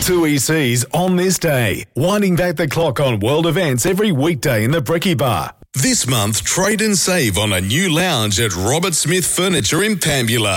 2 ECs on this day, winding back the clock on world events every weekday in the Brekkie Bar. This month, trade and save on a new lounge at Robert Smith Furniture in Pambula.